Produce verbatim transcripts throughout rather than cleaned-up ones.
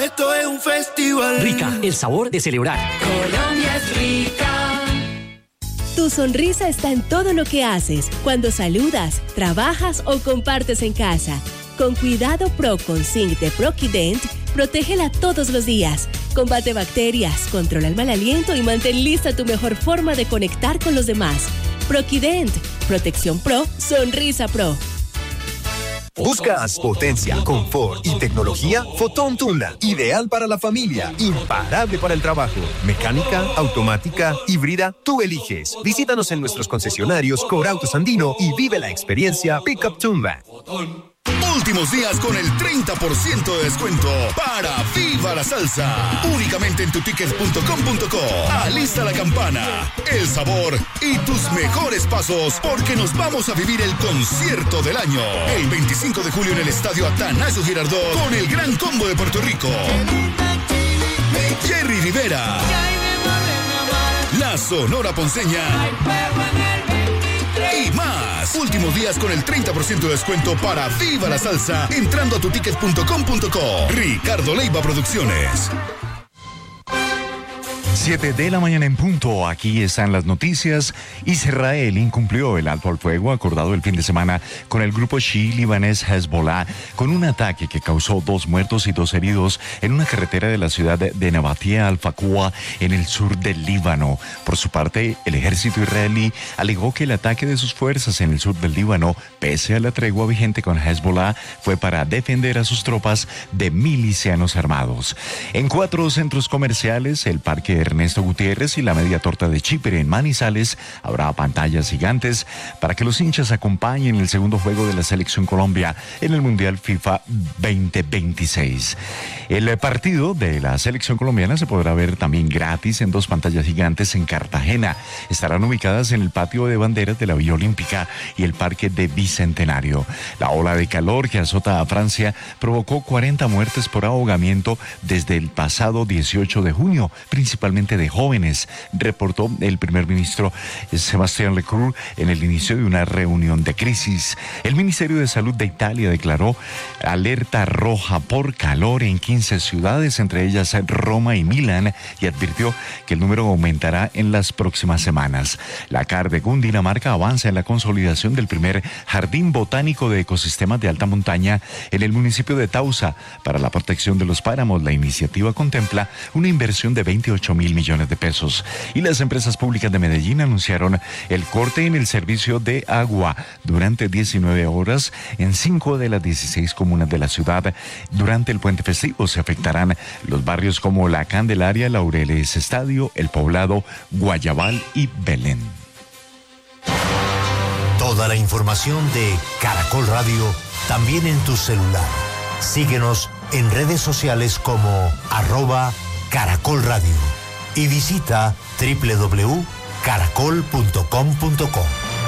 Esto es un festival. Rica, el sabor de celebrar. Colombia es rica. Tu sonrisa está en todo lo que haces, cuando saludas, trabajas o compartes en casa. Con Cuidado Pro con Zinc de Proquident, protégela todos los días. Combate bacterias, controla el mal aliento y mantén lista tu mejor forma de conectar con los demás. Proquident, protección pro, sonrisa pro. ¿Buscas potencia, confort y tecnología? Fotón Tundra, ideal para la familia, imparable para el trabajo. Mecánica, automática, híbrida, tú eliges. Visítanos en nuestros concesionarios Corautos Andino y vive la experiencia Pickup Tundra. Últimos días con el treinta por ciento de descuento para Viva la Salsa. Únicamente en tuticket punto com punto co. Alista la campana, el sabor y tus mejores pasos, porque nos vamos a vivir el concierto del año. El veinticinco de julio en el estadio Atanasio Girardot con el Gran Combo de Puerto Rico. Jerry Rivera. La Sonora Ponceña. Y más. Últimos días con el treinta por ciento de descuento para Viva la Salsa entrando a tuticket punto com punto co. Ricardo Leiva Producciones. siete de la mañana en punto, aquí están las noticias. Israel incumplió el alto al fuego acordado el fin de semana con el grupo chií libanés Hezbollah con un ataque que causó dos muertos y dos heridos en una carretera de la ciudad de Nabatea al-Fakua en el sur del Líbano. Por su parte, el ejército israelí alegó que el ataque de sus fuerzas en el sur del Líbano, pese a la tregua vigente con Hezbollah, fue para defender a sus tropas de milicianos armados. En cuatro centros comerciales, el Parque Ernesto Gutiérrez y la Media Torta de Chipre en Manizales, habrá pantallas gigantes para que los hinchas acompañen el segundo juego de la Selección Colombia en el Mundial FIFA veinte veintiséis. El partido de la Selección Colombiana se podrá ver también gratis en dos pantallas gigantes en Cartagena. Estarán ubicadas en el patio de banderas de la Villa Olímpica y el Parque de Bicentenario. La ola de calor que azota a Francia provocó cuarenta muertes por ahogamiento desde el pasado dieciocho de junio, principalmente de jóvenes, reportó el primer ministro Sebastián Leclerc en el inicio de una reunión de crisis. El Ministerio de Salud de Italia declaró alerta roja por calor en quince ciudades, entre ellas Roma y Milán, y advirtió que el número aumentará en las próximas semanas. La C A R de Cundinamarca avanza en la consolidación del primer jardín botánico de ecosistemas de alta montaña en el municipio de Tausa para la protección de los páramos. La iniciativa contempla una inversión de veintiocho mil millones de pesos. Y las empresas públicas de Medellín anunciaron el corte en el servicio de agua durante diecinueve horas en cinco de las dieciséis comunas de la ciudad. Durante el puente festivo se afectarán los barrios como La Candelaria, Laureles Estadio, El Poblado, Guayabal y Belén. Toda la información de Caracol Radio también en tu celular. Síguenos en redes sociales como arroba Caracol Radio. Y visita doble u doble u doble u punto caracol punto com punto co.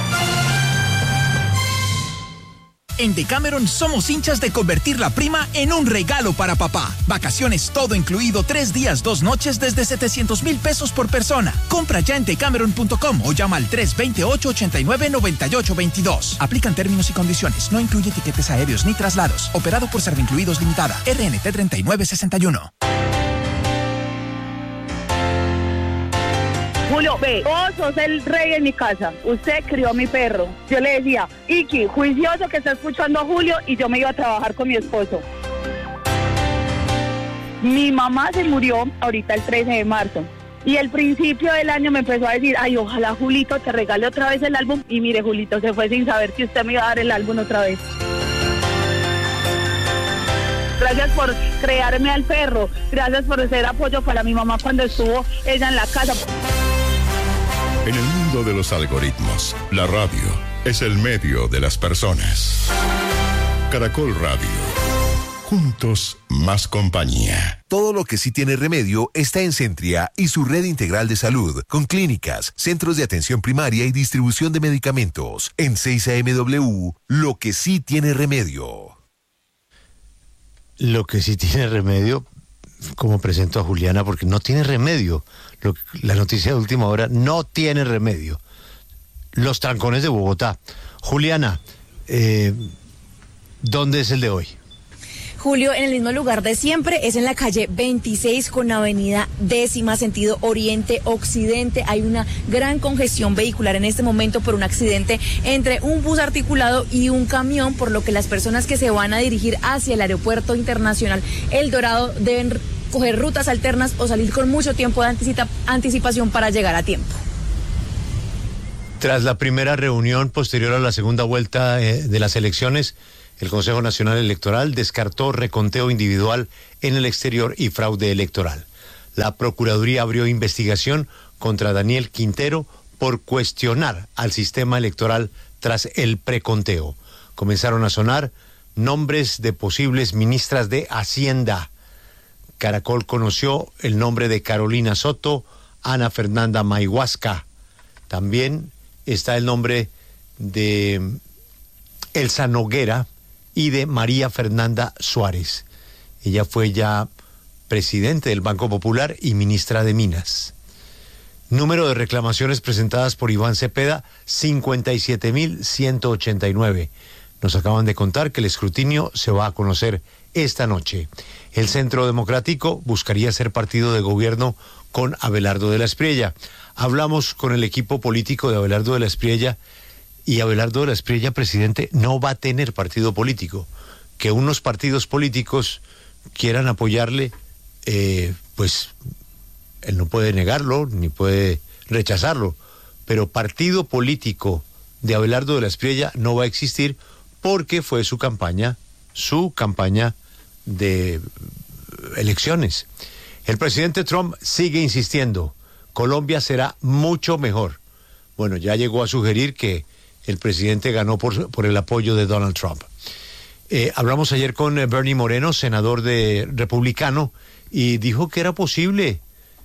En Decameron somos hinchas de convertir la prima en un regalo para papá. Vacaciones todo incluido, tres días, dos noches desde setecientos mil pesos por persona. Compra ya en decameron punto com o llama al tres dos ocho, ocho nueve, nueve ocho dos dos. Aplican términos y condiciones. No incluye tiquetes aéreos ni traslados. Operado por Servincluidos Limitada. R N T treinta y nueve sesenta y uno. Julio, ve, vos sos el rey en mi casa. Usted crió a mi perro. Yo le decía, Iki, juicioso que está escuchando a Julio, y yo me iba a trabajar con mi esposo. Mi mamá se murió ahorita el trece de marzo. Y al principio del año me empezó a decir, ay, ojalá Julito te regale otra vez el álbum. Y mire, Julito se fue sin saber que usted me iba a dar el álbum otra vez. Gracias por crearme al perro. Gracias por ser apoyo para mi mamá cuando estuvo ella en la casa. En el mundo de los algoritmos, la radio es el medio de las personas. Caracol Radio. Juntos, más compañía. Todo lo que sí tiene remedio está en Centria y su red integral de salud, con clínicas, centros de atención primaria y distribución de medicamentos. En seis A M W, lo que sí tiene remedio. Lo que sí tiene remedio, como presento a Juliana, porque no tiene remedio. Lo, la noticia de última hora no tiene remedio. Los trancones de Bogotá. Juliana, eh, ¿dónde es el de hoy? Julio, en el mismo lugar de siempre, es en la calle veintiséis con avenida décima, sentido oriente-occidente. Hay una gran congestión vehicular en este momento por un accidente entre un bus articulado y un camión, por lo que las personas que se van a dirigir hacia el aeropuerto internacional El Dorado deben coger rutas alternas o salir con mucho tiempo de anticipa- anticipación para llegar a tiempo. Tras la primera reunión posterior a la segunda vuelta eh, de las elecciones, el Consejo Nacional Electoral descartó reconteo individual en el exterior y fraude electoral. La Procuraduría abrió investigación contra Daniel Quintero por cuestionar al sistema electoral tras el preconteo. Comenzaron a sonar nombres de posibles ministras de Hacienda. Caracol conoció el nombre de Carolina Soto, Ana Fernanda Mayhuasca. También está el nombre de Elsa Noguera y de María Fernanda Suárez. Ella fue ya presidente del Banco Popular y ministra de Minas. Número de reclamaciones presentadas por Iván Cepeda, cincuenta y siete mil ciento ochenta y nueve. Nos acaban de contar que el escrutinio se va a conocer esta noche. El Centro Democrático buscaría ser partido de gobierno con Abelardo de la Espriella. Hablamos con el equipo político de Abelardo de la Espriella y Abelardo de la Espriella, presidente, no va a tener partido político. Que unos partidos políticos quieran apoyarle, eh, pues él no puede negarlo ni puede rechazarlo, pero partido político de Abelardo de la Espriella no va a existir porque fue su campaña, su campaña de elecciones. El presidente Trump sigue insistiendo, Colombia será mucho mejor. Bueno, ya llegó a sugerir que el presidente ganó por, por el apoyo de Donald Trump. Eh, hablamos ayer con Bernie Moreno, senador de republicano, y dijo que era posible,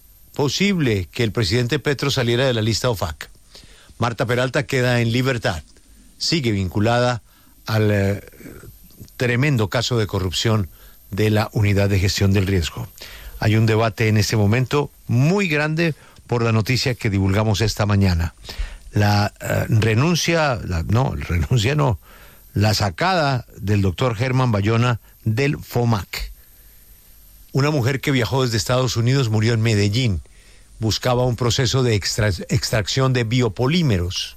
posible que el presidente Petro saliera de la lista O F A C. Marta Peralta queda en libertad, sigue vinculada al eh, tremendo caso de corrupción de la Unidad de Gestión del Riesgo. Hay un debate en este momento muy grande por la noticia que divulgamos esta mañana. La uh, renuncia, la, no, renuncia no, la sacada del doctor Germán Bayona del FOMAC. Una mujer que viajó desde Estados Unidos murió en Medellín. Buscaba un proceso de extra, extracción de biopolímeros.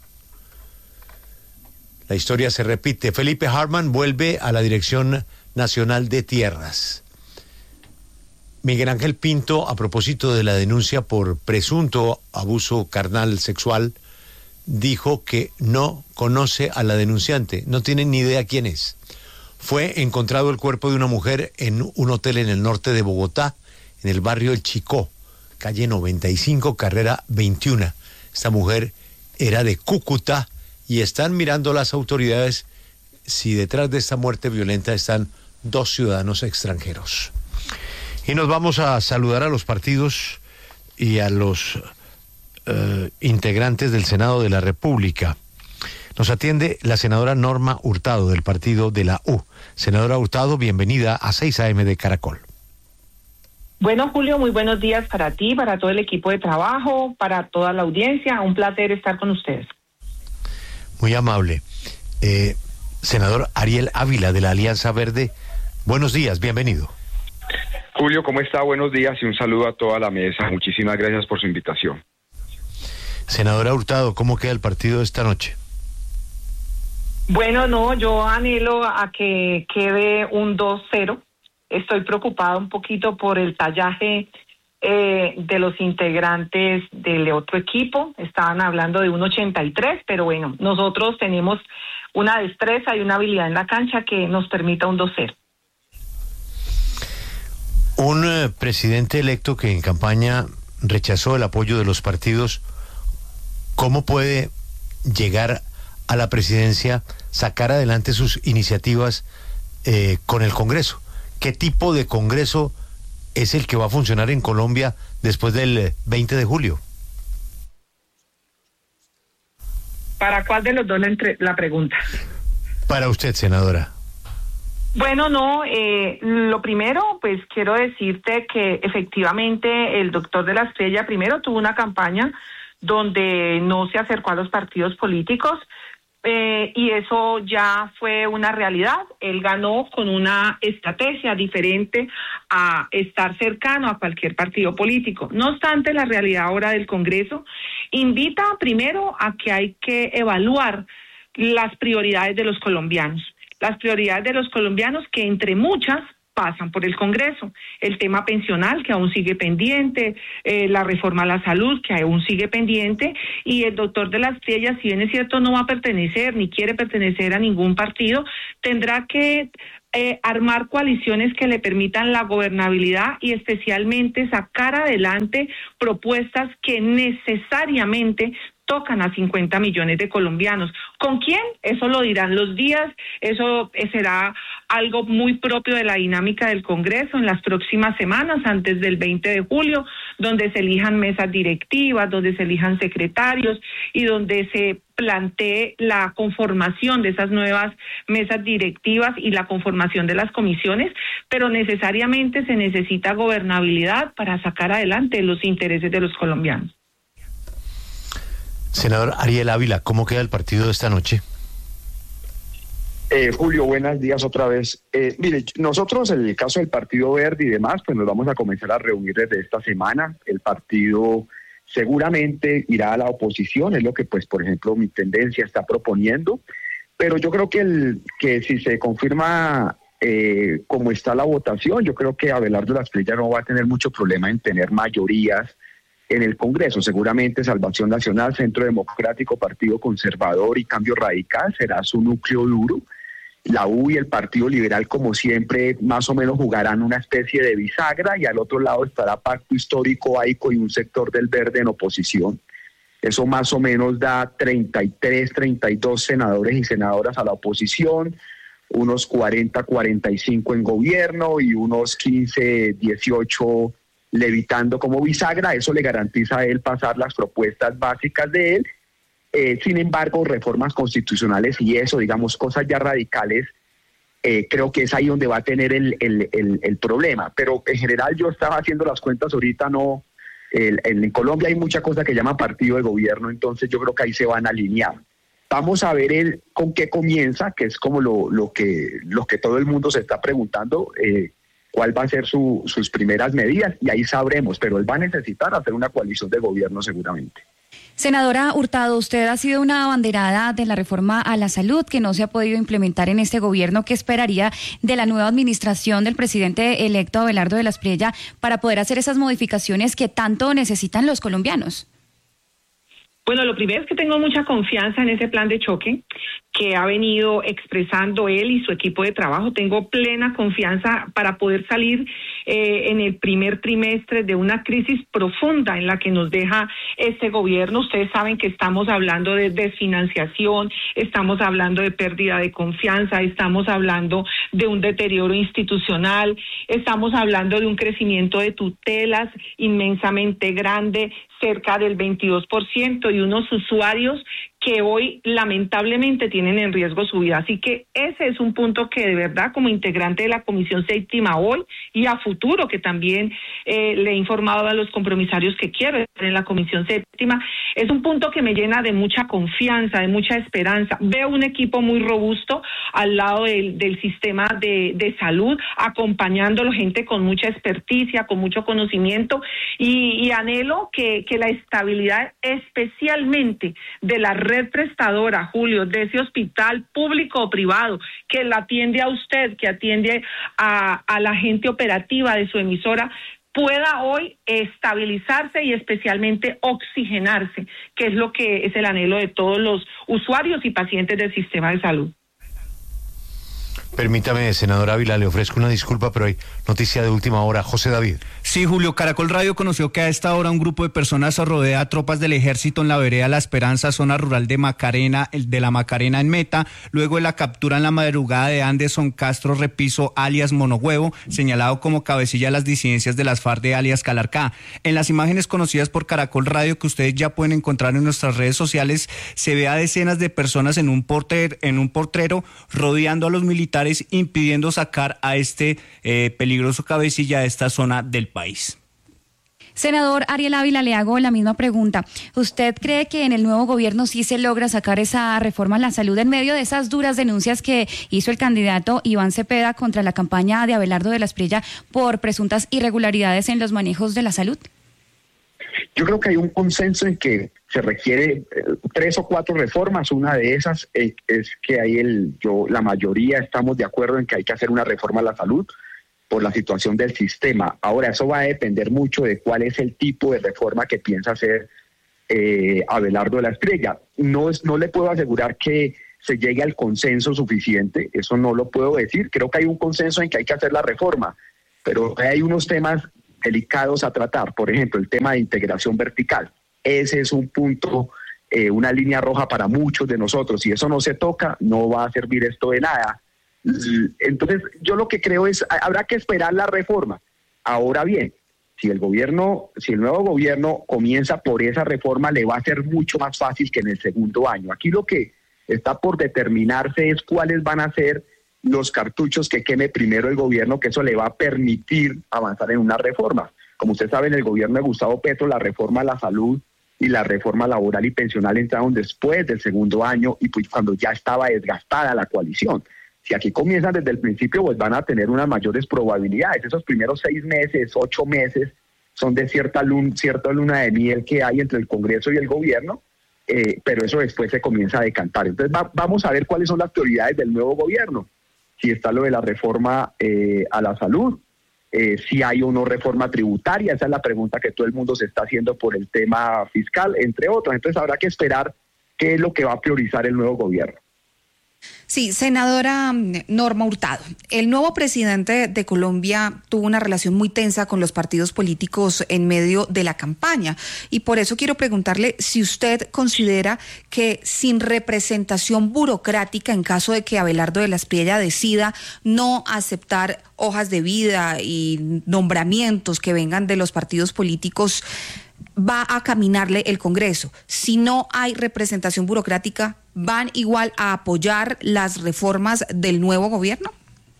La historia se repite. Felipe Hartman vuelve a la Dirección Nacional de Tierras. Miguel Ángel Pinto, a propósito de la denuncia por presunto abuso carnal sexual, dijo que no conoce a la denunciante, no tiene ni idea quién es. Fue encontrado el cuerpo de una mujer en un hotel en el norte de Bogotá, en el barrio El Chicó, calle noventa y cinco, carrera veintiuno. Esta mujer era de Cúcuta y están mirando las autoridades si detrás de esta muerte violenta están dos ciudadanos extranjeros. Y nos vamos a saludar a los partidos y a los uh, integrantes del Senado de la República. Nos atiende la senadora Norma Hurtado del partido de la U. Senadora Hurtado, bienvenida a seis A M de Caracol. Bueno, Julio, muy buenos días para ti, para todo el equipo de trabajo, para toda la audiencia. Un placer estar con ustedes. Muy amable. Eh, senador Ariel Ávila de la Alianza Verde, buenos días, bienvenido. Julio, ¿cómo está? Buenos días y un saludo a toda la mesa. Muchísimas gracias por su invitación. Senadora Hurtado, ¿cómo queda el partido esta noche? Bueno, no, yo anhelo a que quede un dos cero. Estoy preocupada un poquito por el tallaje eh, de los integrantes del otro equipo. Estaban hablando de un ochenta y tres, pero bueno, nosotros tenemos una destreza y una habilidad en la cancha que nos permita un dos cero. Un eh, presidente electo que en campaña rechazó el apoyo de los partidos, ¿cómo puede llegar a la presidencia, sacar adelante sus iniciativas eh, con el Congreso? ¿Qué tipo de Congreso es el que va a funcionar en Colombia después del veinte de julio? ¿Para cuál de los dos la, entre- la pregunta? Para usted, senadora. Bueno, no, eh, lo primero, pues quiero decirte que efectivamente el doctor de la Espriella primero tuvo una campaña donde no se acercó a los partidos políticos, Eh, y eso ya fue una realidad. Él ganó con una estrategia diferente a estar cercano a cualquier partido político. No obstante, la realidad ahora del Congreso invita primero a que hay que evaluar las prioridades de los colombianos. Las prioridades de los colombianos que entre muchas pasan por el Congreso. El tema pensional, que aún sigue pendiente, eh, la reforma a la salud, que aún sigue pendiente, y el doctor de las Priellas, si bien es cierto, no va a pertenecer ni quiere pertenecer a ningún partido, tendrá que eh, armar coaliciones que le permitan la gobernabilidad y especialmente sacar adelante propuestas que necesariamente tocan a cincuenta millones de colombianos. ¿Con quién? Eso lo dirán los días, eso será algo muy propio de la dinámica del Congreso en las próximas semanas, antes del veinte de julio, donde se elijan mesas directivas, donde se elijan secretarios y donde se plantee la conformación de esas nuevas mesas directivas y la conformación de las comisiones, pero necesariamente se necesita gobernabilidad para sacar adelante los intereses de los colombianos. Senador Ariel Ávila, ¿cómo queda el partido de esta noche? Eh, Julio, buenos días otra vez. Eh, mire, nosotros en el caso del Partido Verde y demás, pues nos vamos a comenzar a reunir desde esta semana. El partido seguramente irá a la oposición, es lo que, pues, por ejemplo, mi tendencia está proponiendo. Pero yo creo que, el, que si se confirma eh, cómo está la votación, yo creo que Abelardo Las Priellas no va a tener mucho problema en tener mayorías en el Congreso. Seguramente Salvación Nacional, Centro Democrático, Partido Conservador y Cambio Radical será su núcleo duro. La U y el Partido Liberal, como siempre, más o menos jugarán una especie de bisagra, y al otro lado estará Pacto Histórico, AICO y un sector del Verde en oposición. Eso más o menos da treinta y tres, treinta y dos senadores y senadoras a la oposición, unos cuarenta, cuarenta y cinco en gobierno y unos quince, dieciocho levitando como bisagra. Eso le garantiza a él pasar las propuestas básicas de él. Eh, sin embargo, reformas constitucionales y eso, digamos, cosas ya radicales, eh, creo que es ahí donde va a tener el, el, el, el problema. Pero en general yo estaba haciendo las cuentas ahorita, no, el, el, en Colombia hay mucha cosa que llama partido de gobierno, entonces yo creo que ahí se van a alinear. Vamos a ver el, con qué comienza, que es como lo, lo, que, lo que todo el mundo se está preguntando, eh, cuál va a ser su, sus primeras medidas, y ahí sabremos, pero él va a necesitar hacer una coalición de gobierno seguramente. Senadora Hurtado, usted ha sido una abanderada de la reforma a la salud que no se ha podido implementar en este gobierno. ¿Qué esperaría de la nueva administración del presidente electo Abelardo de Las Priellas para poder hacer esas modificaciones que tanto necesitan los colombianos? Bueno, lo primero es que tengo mucha confianza en ese plan de choque que ha venido expresando él y su equipo de trabajo. Tengo plena confianza para poder salir eh, en el primer trimestre de una crisis profunda en la que nos deja este gobierno. Ustedes saben que estamos hablando de desfinanciación, estamos hablando de pérdida de confianza, estamos hablando de un deterioro institucional, estamos hablando de un crecimiento de tutelas inmensamente grande, cerca del veintidós por ciento, y unos usuarios que hoy lamentablemente tienen en riesgo su vida. Así que ese es un punto que de verdad, como integrante de la Comisión Séptima hoy y a futuro, que también eh, le he informado a los compromisarios que quiero estar en la Comisión Séptima, es un punto que me llena de mucha confianza, de mucha esperanza. Veo un equipo muy robusto al lado del, del sistema de, de salud, acompañándolo, gente con mucha experticia, con mucho conocimiento, y, y anhelo que, que la estabilidad especialmente de la red prestadora, Julio, de ese hospital público o privado que la atiende a usted, que atiende a, a la gente operativa de su emisora, pueda hoy estabilizarse y especialmente oxigenarse, que es lo que es el anhelo de todos los usuarios y pacientes del sistema de salud. Permítame, senador Ávila, le ofrezco una disculpa, pero hay noticia de última hora. José David. Sí, Julio, Caracol Radio conoció que a esta hora un grupo de personas rodea a tropas del ejército en la vereda La Esperanza, zona rural de Macarena, de la Macarena en Meta, luego de la captura en la madrugada de Anderson Castro Repiso, alias Monohuevo, señalado como cabecilla de las disidencias de las FARC de alias Calarcá. En las imágenes conocidas por Caracol Radio, que ustedes ya pueden encontrar en nuestras redes sociales, se ve a decenas de personas en un porter, en un portrero rodeando a los militares, impidiendo sacar a este eh, peligroso cabecilla de esta zona del país. Senador Ariel Ávila, le hago la misma pregunta. ¿Usted cree que en el nuevo gobierno sí se logra sacar esa reforma a la salud en medio de esas duras denuncias que hizo el candidato Iván Cepeda contra la campaña de Abelardo de la Espriella por presuntas irregularidades en los manejos de la salud? Yo creo que hay un consenso en que se requiere eh, tres o cuatro reformas. Una de esas eh, es que hay el, yo, la mayoría estamos de acuerdo en que hay que hacer una reforma a la salud por la situación del sistema. Ahora, eso va a depender mucho de cuál es el tipo de reforma que piensa hacer eh, Abelardo de la Espriella. No, es, no le puedo asegurar que se llegue al consenso suficiente, eso no lo puedo decir. Creo que hay un consenso en que hay que hacer la reforma, pero hay unos temas delicados a tratar. Por ejemplo, el tema de integración vertical. Ese es un punto, eh, una línea roja para muchos de nosotros. Si eso no se toca, no va a servir esto de nada. Entonces, yo lo que creo es, habrá que esperar la reforma. Ahora bien, si el gobierno, si el nuevo gobierno comienza por esa reforma, le va a ser mucho más fácil que en el segundo año. Aquí lo que está por determinarse es cuáles van a ser los cartuchos que queme primero el gobierno, que eso le va a permitir avanzar en una reforma. Como usted sabe, en el gobierno de Gustavo Petro, la reforma a la salud y la reforma laboral y pensional entraron después del segundo año y pues cuando ya estaba desgastada la coalición. Si aquí comienzan desde el principio, pues van a tener unas mayores probabilidades. Esos primeros seis meses, ocho meses, son de cierta luna, cierta luna de miel que hay entre el Congreso y el gobierno, eh, pero eso después se comienza a decantar. Entonces va, vamos a ver cuáles son las prioridades del nuevo gobierno. Si está lo de la reforma eh, a la salud, eh, si hay o no reforma tributaria, esa es la pregunta que todo el mundo se está haciendo por el tema fiscal, entre otras. Entonces habrá que esperar qué es lo que va a priorizar el nuevo gobierno. Sí, senadora Norma Hurtado, el nuevo presidente de Colombia tuvo una relación muy tensa con los partidos políticos en medio de la campaña y por eso quiero preguntarle si usted considera que sin representación burocrática en caso de que Abelardo de la Espriella decida no aceptar hojas de vida y nombramientos que vengan de los partidos políticos, va a caminarle el Congreso. Si no hay representación burocrática, ¿van igual a apoyar las reformas del nuevo gobierno?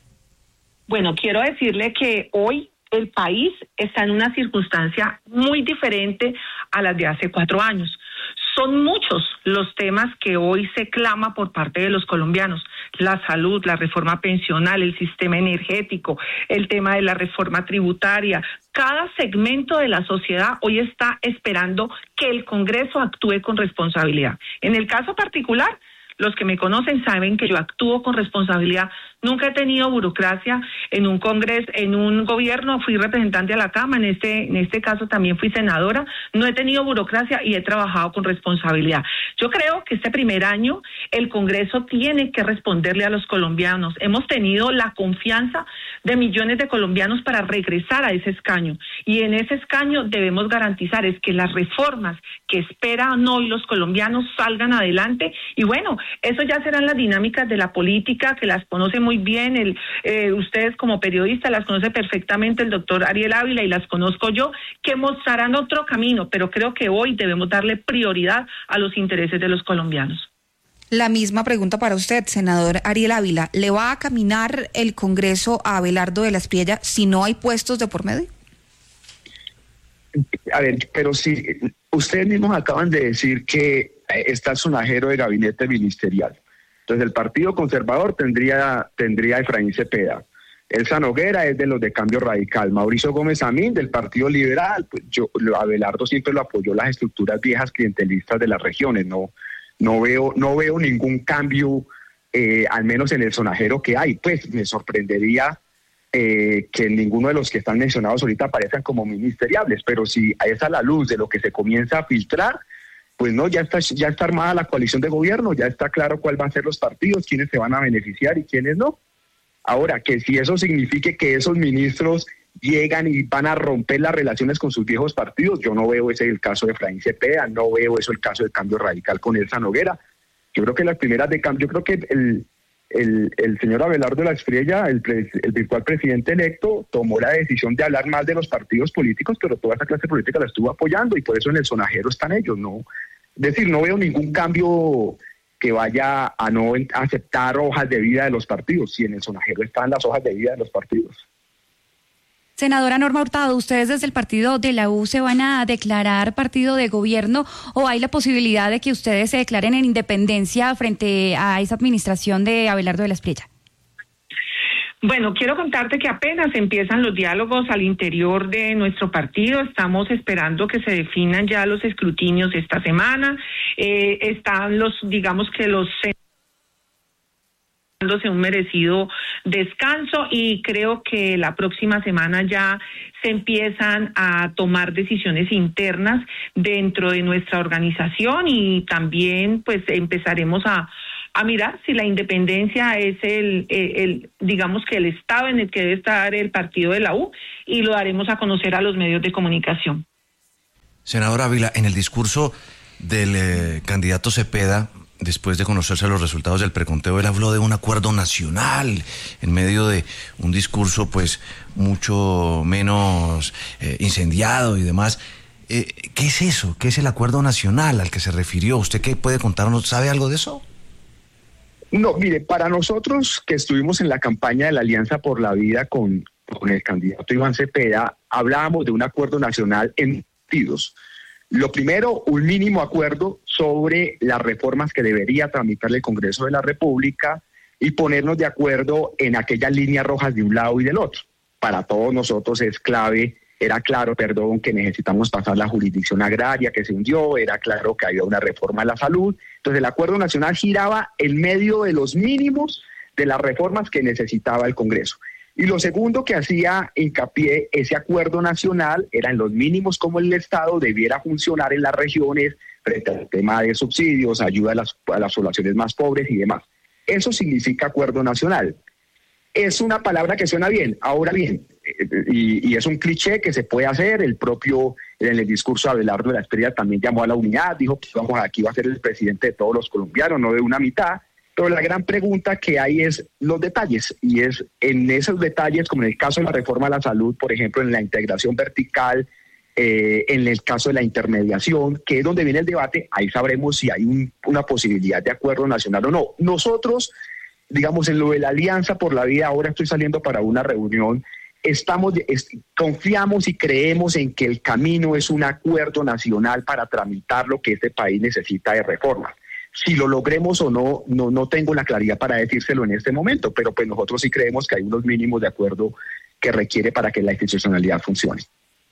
Bueno, quiero decirle que hoy el país está en una circunstancia muy diferente a las de hace cuatro años. Son muchos los temas que hoy se clama por parte de los colombianos. La salud, la reforma pensional, el sistema energético, el tema de la reforma tributaria. Cada segmento de la sociedad hoy está esperando que el Congreso actúe con responsabilidad. En el caso particular, los que me conocen saben que yo actúo con responsabilidad. Nunca he tenido burocracia en un congreso, en un gobierno, fui representante a la Cámara, en este, en este caso también fui senadora, no he tenido burocracia y he trabajado con responsabilidad. Yo creo que este primer año el Congreso tiene que responderle a los colombianos. Hemos tenido la confianza de millones de colombianos para regresar a ese escaño y en ese escaño debemos garantizar es que las reformas que esperan hoy los colombianos salgan adelante y bueno, eso ya serán las dinámicas de la política que las conoce muy bien, el, eh, ustedes como periodistas las conoce perfectamente el doctor Ariel Ávila y las conozco yo, que mostrarán otro camino, pero creo que hoy debemos darle prioridad a los intereses de los colombianos. La misma pregunta para usted, senador Ariel Ávila, ¿le va a caminar el Congreso a Abelardo de la Espriella si no hay puestos de por medio? A ver, pero si ustedes mismos acaban de decir que está el sonajero de gabinete ministerial. Entonces el Partido Conservador tendría, tendría a Efraín Cepeda. Elsa Noguera es de los de Cambio Radical. Mauricio Gómez Amín del Partido Liberal. Pues yo, Abelardo siempre lo apoyó las estructuras viejas clientelistas de las regiones. No, no veo, no veo ningún cambio, eh, al menos en el sonajero que hay. Pues me sorprendería eh, que ninguno de los que están mencionados ahorita aparezcan como ministeriables. Pero si a esa la luz de lo que se comienza a filtrar, pues no, ya está, ya está armada la coalición de gobierno, ya está claro cuál van a ser los partidos, quiénes se van a beneficiar y quiénes no. Ahora, que si eso signifique que esos ministros llegan y van a romper las relaciones con sus viejos partidos, yo no veo ese el caso de Efraín Cepeda, no veo eso el caso del Cambio Radical con Elsa Noguera. Yo creo que las primeras de cambio, yo creo que el, el, el señor Abelardo de la Espriella, el, el virtual presidente electo, tomó la decisión de hablar más de los partidos políticos, pero toda esa clase política la estuvo apoyando y por eso en el sonajero están ellos, ¿no? Es decir, no veo ningún cambio que vaya a no aceptar hojas de vida de los partidos, si en el sonajero están las hojas de vida de los partidos. Senadora Norma Hurtado, ¿ustedes desde el partido de la U se van a declarar partido de gobierno o hay la posibilidad de que ustedes se declaren en independencia frente a esa administración de Abelardo de la Espriella? Bueno, quiero contarte que apenas empiezan los diálogos al interior de nuestro partido. Estamos esperando que se definan ya los escrutinios esta semana. Eh, están los, digamos que los dándose un merecido descanso y creo que la próxima semana ya se empiezan a tomar decisiones internas dentro de nuestra organización y también pues empezaremos a a mirar si la independencia es el, el, el, digamos que el estado en el que debe estar el partido de la U y lo daremos a conocer a los medios de comunicación. Senadora Ávila, en el discurso del eh, candidato Cepeda, después de conocerse los resultados del preconteo, él habló de un acuerdo nacional en medio de un discurso pues mucho menos eh, incendiado y demás. Eh, ¿Qué es eso? ¿Qué es el acuerdo nacional al que se refirió? ¿Usted qué puede contarnos? ¿Sabe algo de eso? No, mire, para nosotros que estuvimos en la campaña de la Alianza por la Vida con, con el candidato Iván Cepeda, hablábamos de un acuerdo nacional en sentidos. Lo primero, un mínimo acuerdo sobre las reformas que debería tramitar el Congreso de la República y ponernos de acuerdo en aquellas líneas rojas de un lado y del otro. Para todos nosotros es clave, era claro, perdón, que necesitamos pasar la jurisdicción agraria que se hundió, era claro que había una reforma a la salud. Entonces el acuerdo nacional giraba en medio de los mínimos de las reformas que necesitaba el Congreso. Y lo segundo que hacía hincapié ese acuerdo nacional era en los mínimos como el Estado debiera funcionar en las regiones frente al tema de subsidios, ayuda a las, a las poblaciones más pobres y demás. Eso significa acuerdo nacional. Es una palabra que suena bien, ahora bien, y, y es un cliché que se puede hacer. El propio, en el discurso de Abelardo de la Espriella también llamó a la unidad, dijo que vamos, aquí va a ser el presidente de todos los colombianos, no de una mitad. Pero la gran pregunta que hay es los detalles, y es en esos detalles, como en el caso de la reforma a la salud, por ejemplo, en la integración vertical, eh, en el caso de la intermediación, que es donde viene el debate, ahí sabremos si hay un, una posibilidad de acuerdo nacional o no. Nosotros, digamos, en lo de la Alianza por la Vida, ahora estoy saliendo para una reunión, estamos es, confiamos y creemos en que el camino es un acuerdo nacional para tramitar lo que este país necesita de reformas. Si lo logremos o no, no, no tengo la claridad para decírselo en este momento, pero pues nosotros sí creemos que hay unos mínimos de acuerdo que requiere para que la institucionalidad funcione.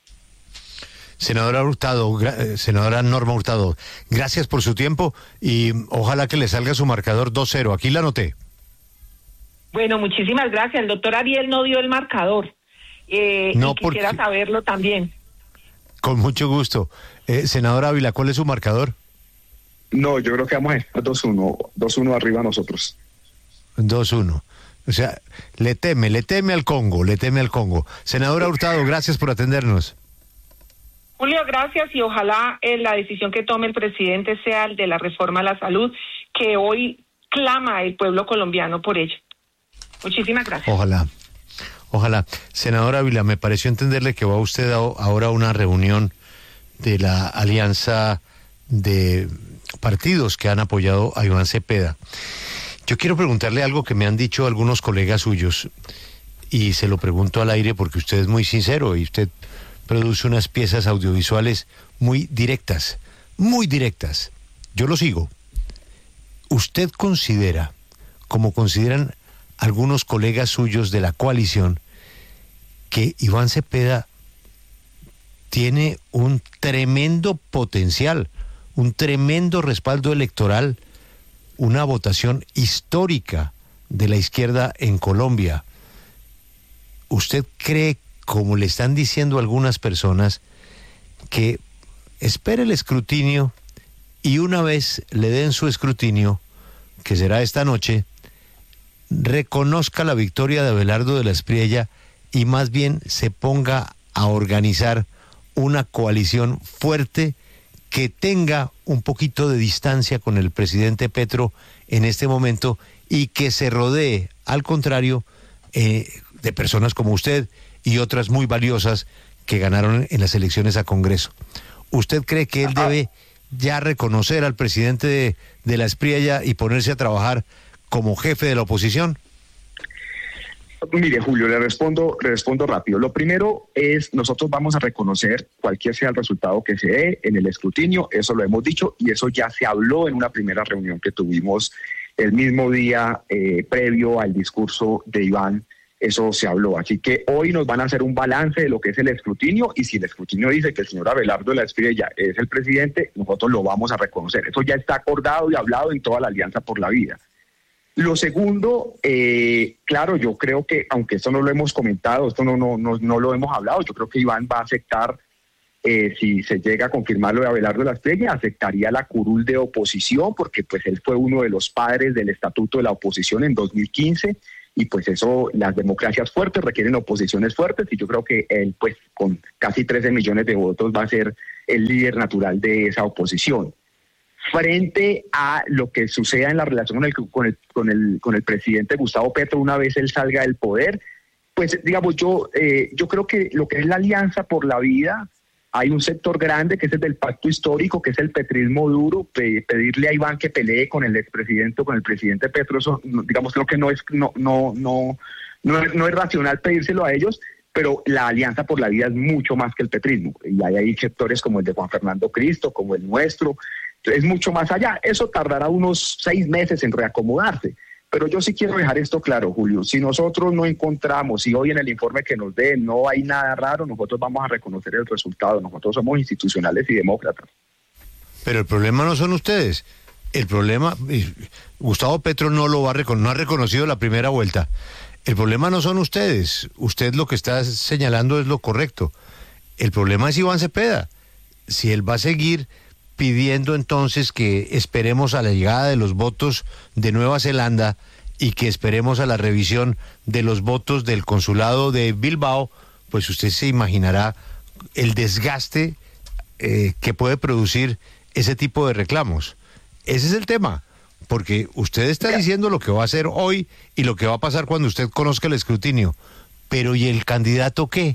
Senadora Hurtado, senadora Norma Hurtado, gracias por su tiempo y ojalá que le salga su marcador dos cero. Aquí la anoté. Bueno, muchísimas gracias. El doctor Ariel no dio el marcador. Eh, no, y quisiera porque... saberlo también. Con mucho gusto. Eh, senadora Ávila, ¿cuál es su marcador? No, yo creo que vamos a estar dos uno, dos uno arriba nosotros. dos uno. O sea, le teme, le teme al Congo, le teme al Congo. Senadora Hurtado, gracias por atendernos. Julio, gracias y ojalá eh, la decisión que tome el presidente sea el de la reforma a la salud, que hoy clama el pueblo colombiano por ello. Muchísimas gracias. Ojalá, ojalá. Senadora Ávila, me pareció entenderle que va usted a, ahora a una reunión de la alianza de partidos que han apoyado a Iván Cepeda. Yo quiero preguntarle algo que me han dicho algunos colegas suyos y se lo pregunto al aire porque usted es muy sincero y usted produce unas piezas audiovisuales muy directas, muy directas. Yo lo sigo. ¿Usted considera, como consideran algunos colegas suyos de la coalición, que Iván Cepeda tiene un tremendo potencial, un tremendo respaldo electoral, una votación histórica de la izquierda en Colombia? ¿Usted cree, como le están diciendo algunas personas, que espere el escrutinio y una vez le den su escrutinio, que será esta noche, reconozca la victoria de Abelardo de la Espriella y más bien se ponga a organizar una coalición fuerte que tenga un poquito de distancia con el presidente Petro en este momento y que se rodee, al contrario, eh, de personas como usted y otras muy valiosas que ganaron en las elecciones a Congreso? ¿Usted cree que él debe ya reconocer al presidente de, de la Espriella y ponerse a trabajar como jefe de la oposición? Mire, Julio, le respondo, le respondo rápido. Lo primero es, nosotros vamos a reconocer cualquier sea el resultado que se dé en el escrutinio, eso lo hemos dicho y eso ya se habló en una primera reunión que tuvimos el mismo día eh, previo al discurso de Iván, eso se habló. Así que hoy nos van a hacer un balance de lo que es el escrutinio y si el escrutinio dice que el señor Abelardo de la Espriella es el presidente, nosotros lo vamos a reconocer. Eso ya está acordado y hablado en toda la Alianza por la Vida. Lo segundo, eh, claro, yo creo que, aunque esto no lo hemos comentado, esto no, no, no, no lo hemos hablado, yo creo que Iván va a aceptar, eh, si se llega a confirmar lo de Abelardo de la Espriella, aceptaría la curul de oposición, porque pues él fue uno de los padres del Estatuto de la Oposición en dos mil quince, y pues eso, las democracias fuertes requieren oposiciones fuertes, y yo creo que él, pues con casi trece millones de votos, va a ser el líder natural de esa oposición. Frente a lo que suceda en la relación con el, con el, con el, con el presidente Gustavo Petro una vez él salga del poder, pues digamos, yo, eh, yo creo que lo que es la Alianza por la Vida, hay un sector grande que es el del pacto histórico, que es el petrismo duro, pe- pedirle a Iván que pelee con el expresidente o con el presidente Petro, eso, digamos, creo que no es, no, no, no, no, es, no es racional pedírselo a ellos, pero la Alianza por la Vida es mucho más que el petrismo, y hay, hay sectores como el de Juan Fernando Cristo, como el nuestro, es mucho más allá. Eso tardará unos seis meses en reacomodarse. Pero yo sí quiero dejar esto claro, Julio. Si nosotros no encontramos, si hoy en el informe que nos den no hay nada raro, nosotros vamos a reconocer el resultado. Nosotros somos institucionales y demócratas. Pero el problema no son ustedes. El problema, Gustavo Petro no lo va a reconocer, no ha reconocido la primera vuelta. El problema no son ustedes. Usted lo que está señalando es lo correcto. El problema es Iván Cepeda. Si él va a seguir pidiendo entonces que esperemos a la llegada de los votos de Nueva Zelanda y que esperemos a la revisión de los votos del consulado de Bilbao, pues usted se imaginará el desgaste eh, que puede producir ese tipo de reclamos. Ese es el tema, porque usted está diciendo lo que va a hacer hoy y lo que va a pasar cuando usted conozca el escrutinio, pero ¿y el candidato qué?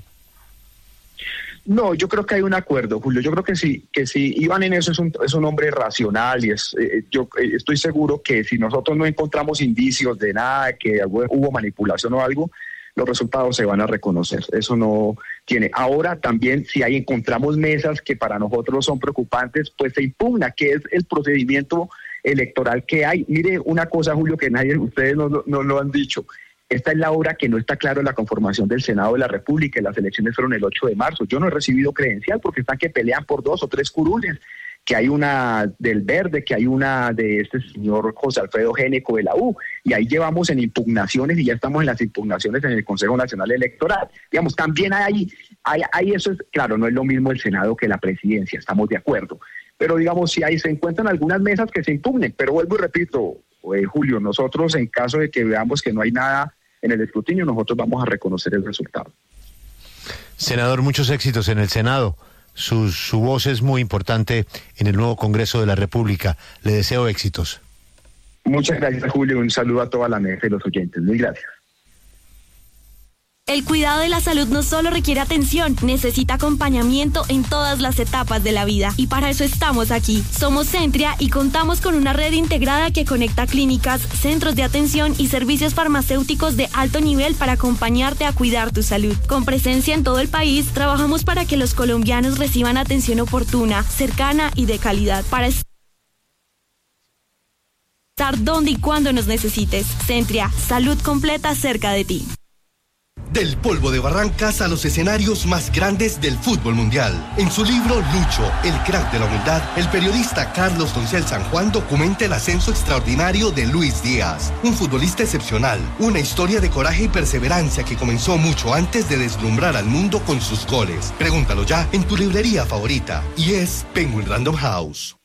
No, yo creo que hay un acuerdo, Julio. Yo creo que sí, que sí. Iván en eso es un, es un hombre racional y es, eh, yo eh, estoy seguro que si nosotros no encontramos indicios de nada, que hubo manipulación o algo, los resultados se van a reconocer. Eso no tiene. Ahora también, si ahí encontramos mesas que para nosotros son preocupantes, pues se impugna, que es el procedimiento electoral que hay. Mire una cosa, Julio, que nadie, ustedes no, no, no lo han dicho. Esta es la hora que no está claro la conformación del Senado de la República. Las elecciones fueron el ocho de marzo. Yo no he recibido credencial porque están que pelean por dos o tres curules, que hay una del Verde, que hay una de este señor José Alfredo Géneco de la U, y ahí llevamos en impugnaciones y ya estamos en las impugnaciones en el Consejo Nacional Electoral. Digamos, también hay, hay, hay eso, es claro, no es lo mismo el Senado que la presidencia, estamos de acuerdo. Pero digamos, si ahí se encuentran algunas mesas que se impugnen, pero vuelvo y repito, eh, Julio, nosotros en caso de que veamos que no hay nada en el escrutinio, nosotros vamos a reconocer el resultado. Senador, muchos éxitos en el Senado. Su, su voz es muy importante en el nuevo Congreso de la República. Le deseo éxitos. Muchas gracias, Julio. Un saludo a toda la mesa y los oyentes. Muy gracias. El cuidado de la salud no solo requiere atención, necesita acompañamiento en todas las etapas de la vida. Y para eso estamos aquí. Somos Centria y contamos con una red integrada que conecta clínicas, centros de atención y servicios farmacéuticos de alto nivel para acompañarte a cuidar tu salud. Con presencia en todo el país, trabajamos para que los colombianos reciban atención oportuna, cercana y de calidad. Para estar donde y cuando nos necesites. Centria, salud completa cerca de ti. Del polvo de Barrancas a los escenarios más grandes del fútbol mundial. En su libro Lucho, el crack de la humildad, el periodista Carlos Doncel San Juan documenta el ascenso extraordinario de Luis Díaz, un futbolista excepcional, una historia de coraje y perseverancia que comenzó mucho antes de deslumbrar al mundo con sus goles. Pregúntalo ya en tu librería favorita, y es Penguin Random House.